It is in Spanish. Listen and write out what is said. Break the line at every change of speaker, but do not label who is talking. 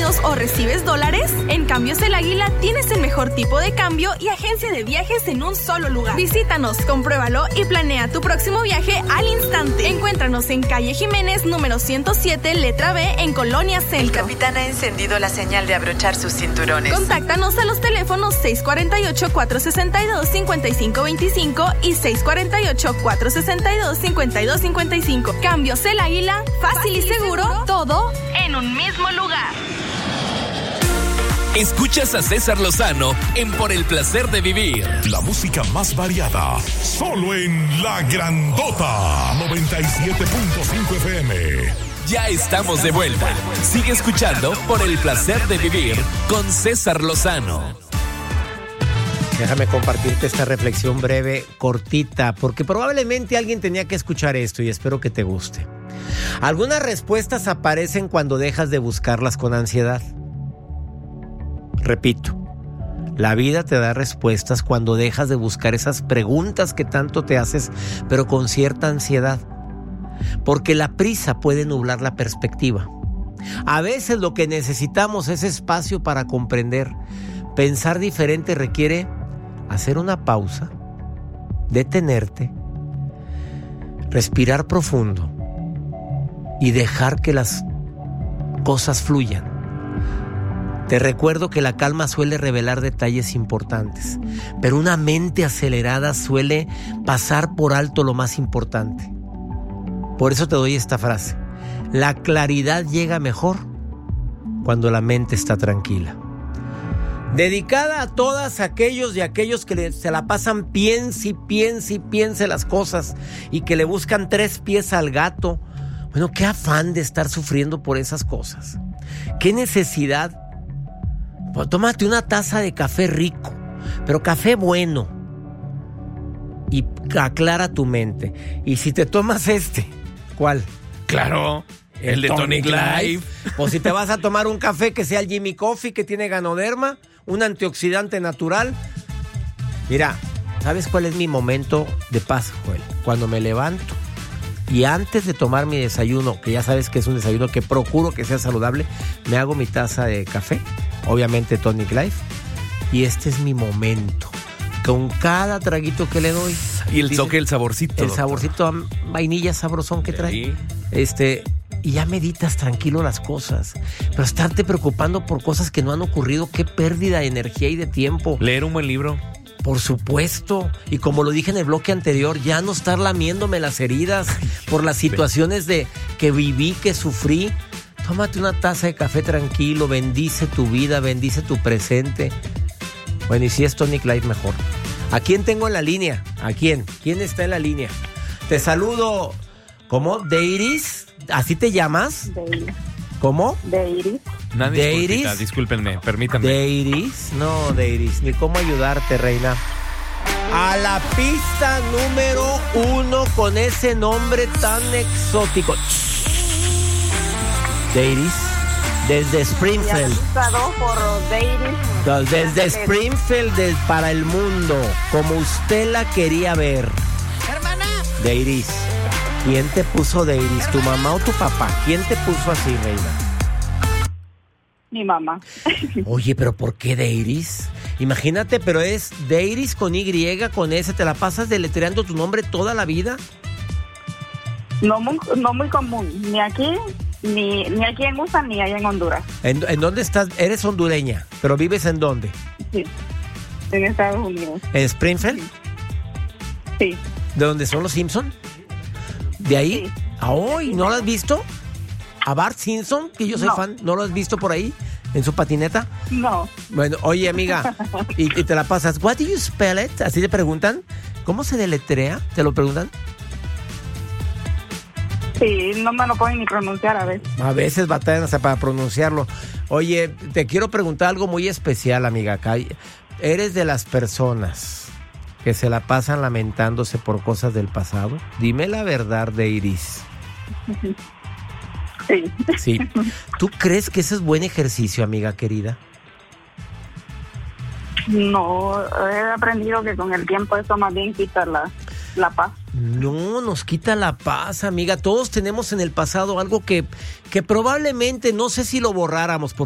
pesos o recibes dólares? En Cambios El Águila tienes el mejor tipo de cambio y agencia de viajes en un solo lugar. Visítanos, compruébalo y planea tu próximo viaje al instante. Encuéntranos en calle Jiménez, número 107, letra B, en Colonia Centro.
El capitán ha encendido la señal de abrochar sus cinturones.
Contáctanos a los teléfonos 648-462-5525 y 648-462-5255. Cambios El Águila, fácil y seguro, todo en un mismo lugar.
Escuchas a César Lozano en Por el Placer de Vivir.
La música más variada, solo en La Grandota 97.5 FM.
Ya estamos de vuelta. Sigue escuchando Por el Placer de Vivir con César Lozano.
Déjame compartirte esta reflexión breve, cortita, porque probablemente alguien tenía que escuchar esto y espero que te guste. Algunas respuestas aparecen cuando dejas de buscarlas con ansiedad. Repito, la vida te da respuestas cuando dejas de buscar esas preguntas que tanto te haces, pero con cierta ansiedad. Porque la prisa puede nublar la perspectiva. A veces lo que necesitamos es espacio para comprender. Pensar diferente requiere hacer una pausa, detenerte, respirar profundo y dejar que las cosas fluyan. Te recuerdo que la calma suele revelar detalles importantes, pero una mente acelerada suele pasar por alto lo más importante. Por eso te doy esta frase: la claridad llega mejor cuando la mente está tranquila. Dedicada a todos aquellos y aquellos que se la pasan piense las cosas y que le buscan 3 pies al gato. Bueno, qué afán de estar sufriendo por esas cosas. Qué necesidad. Pues tómate una taza de café rico, pero café bueno, y aclara tu mente. Y si te tomas ¿cuál?
Claro, el de Tonic Life.
O si te vas a tomar un café que sea el Jimmy Coffee, que tiene ganoderma, un antioxidante natural. Mira, ¿sabes cuál es mi momento de paz, Joel? Cuando me levanto y antes de tomar mi desayuno, que ya sabes que es un desayuno que procuro que sea saludable, me hago mi taza de café, obviamente Tonic Life, y este es mi momento. Con cada traguito que le doy.
Y el toque, el saborcito.
El saborcito a vainilla sabrosón que trae. Y ya meditas tranquilo las cosas. Pero estarte preocupando por cosas que no han ocurrido, qué pérdida de energía y de tiempo.
Leer un buen libro.
Por supuesto. Y como lo dije en el bloque anterior, ya no estar lamiéndome las heridas por las situaciones que viví, que sufrí. Tómate una taza de café tranquilo, bendice tu vida, bendice tu presente. Bueno, y si es Tonic Life, mejor. ¿A quién tengo en la línea? ¿A quién? ¿Quién está en la línea? Te saludo. ¿Cómo? ¿Deiris? ¿Así te llamas?
Deiris.
¿Cómo?
Deiris.
Deiris. Discúlpenme, permítanme.
Deiris. No, Deiris, ni cómo ayudarte, reina. A la pista número 1 con ese nombre tan exótico. Deiris. Desde Springfield. Desde Springfield para el mundo, como usted la quería ver.
Hermana.
Deiris. ¿Quién te puso Deiris? ¿Tu mamá o tu papá? ¿Quién te puso así, reina?
Mi mamá.
Oye, ¿pero por qué Deiris? Imagínate, pero es Deiris con Y, con S. ¿Te la pasas deletreando tu nombre toda la vida?
No muy común, ni aquí aquí en USA ni allá en Honduras.
¿En dónde estás? Eres hondureña, pero ¿vives en dónde?
Sí, en Estados Unidos.
¿En Springfield?
Sí.
¿De dónde son los Simpson? ¿De ahí?
Sí.
¿Hoy? ¿No lo has visto? ¿A Bart Simpson? Que yo soy fan. ¿No lo has visto por ahí? ¿En su patineta?
No.
Bueno, oye, amiga, y te la pasas. ¿What do you spell it? Así te preguntan. ¿Cómo se deletrea? ¿Te lo preguntan?
Sí, no me lo pueden ni pronunciar a veces.
A veces batallan hasta para pronunciarlo. Oye, te quiero preguntar algo muy especial, amiga. ¿Eres de las personas que se la pasan lamentándose por cosas del pasado? Dime la verdad, Deiris. Sí. ¿Tú crees que ese es buen ejercicio, amiga querida?
No, he aprendido que con el tiempo eso más bien quita la paz.
No, nos quita la paz, amiga. Todos tenemos en el pasado algo que probablemente, no sé si lo borráramos, porque